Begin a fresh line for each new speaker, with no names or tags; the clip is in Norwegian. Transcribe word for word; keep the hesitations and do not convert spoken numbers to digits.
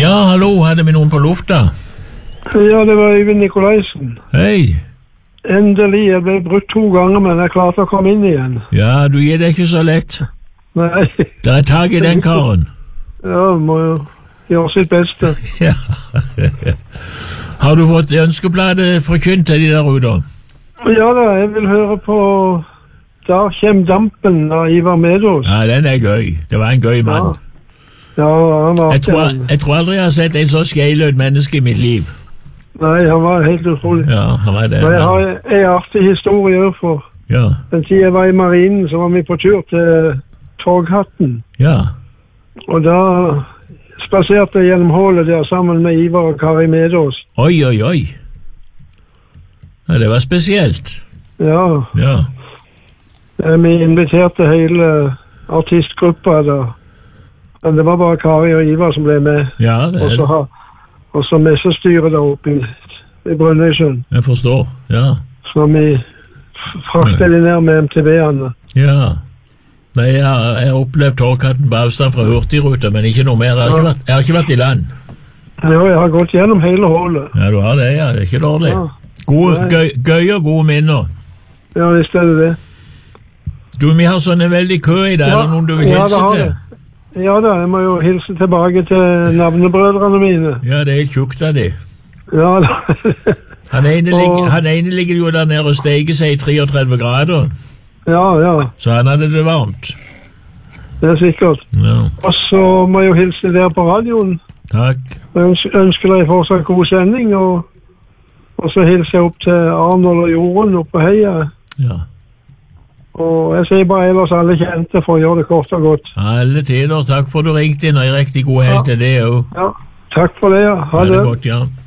Ja, hallo, hadde vi noen på lufta?
Ja, det var Øyvind Nikolaisen.
Hei.
Endelig, jeg ble brutt to ganger, men jeg klarte å komme inn igjen.
Ja, du gir det ikke så lett.
Nei.
Det er tag i den karen.
Ja, må jo gjøre sitt beste.
Ja. Har du fått ønskeplate forkynt til de der ute?
Ja da, jeg vil høre på Da kjem dampen av Ivar Medås.
Ja, den er gøy. Det var en gøy mann.
Ja, han var
Jeg tror, jeg tror aldri jeg har sett en så skjeiløyd menneske i mitt liv.
Nei, han var helt utrolig.
Ja, han var det.
Men jeg har en artig historie for.
Ja.
Den tiden jeg var i marinen, så var vi på tur til Torghatten.
Ja.
Og da spaserte jeg gjennom hullet der sammen med Ivar og Kari Medås.
Oi, oi, oi. Ja, det var spesielt.
Ja.
Ja.
Vi inviterte hele artistgruppa der. Men det var bare Kari og Ivar som ble med.
Ja, det er det.
Og så messestyret der oppe i, i Brønnøysund.
Jeg forstår, ja.
Så vi fraktet de ned med M T V-ene.
Ja. Nei, jeg har, jeg har opplevd Torghatten på avstand fra Hurtigruta, men ikke noe mer. Jeg har ikke vært, jeg har ikke vært i land.
Jo, jeg har gått gjennom hele hullet.
Ja, du har det, ja. Det er ikke dårlig.
Ja.
Gode, gøy, gøy og gode minner.
Ja, visst er det det.
Du, vi har sånn en veldig kø i dag. Er det noen du vil hilse
ja,
til?
Det. Ja da, jeg må jo hilse tilbake til navnebrødrene mine.
Ja, det er helt tjukt av de.
Ja da.
Han ene,
og...
ligger, han ene ligger jo der nede og steger seg i treogtredve grader.
Ja, ja.
Så han hadde det varmt.
Det er sikkert.
Ja.
Og så må jeg jo hilse der på radioen.
Takk.
Jeg ønsker, ønsker deg fortsatt god sending, og, og så hilser jeg opp til Arnold og Jorunn oppe på Heia.
Ja.
Og jeg sier bare ellers alle kjente for å gjøre det kort og godt.
Alle tider. Takk for du ringte inn, og en riktig god helg til det også.
Ja, takk for det, ja. Ha,
ha det.
det
Godt, ja.